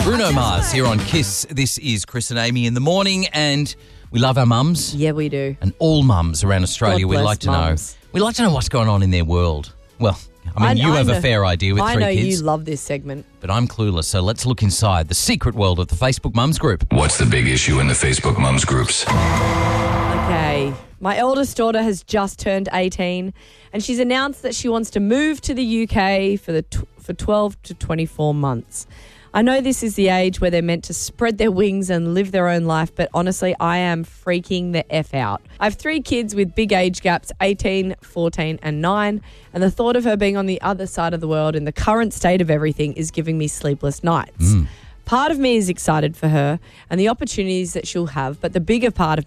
Bruno Mars here on KISS. This is Chris and Amy in the morning, and we love our mums. Yeah, we do. And all mums around Australia, God we bless like to mums. know. We like to know what's going on in their world. Well, I mean, you have a fair idea with 3 kids. I know you love this segment. But I'm clueless, so let's look inside the secret world of the Facebook Mums group. What's the big issue in the Facebook Mums groups? Okay. My eldest daughter has just turned 18 and she's announced that she wants to move to the UK for 12 to 24 months. I know this is the age where they're meant to spread their wings and live their own life, but honestly, I am freaking the F out. I have 3 kids with big age gaps, 18, 14 and 9, and the thought of her being on the other side of the world in the current state of everything is giving me sleepless nights. Part of me is excited for her and the opportunities that she'll have, but the bigger part of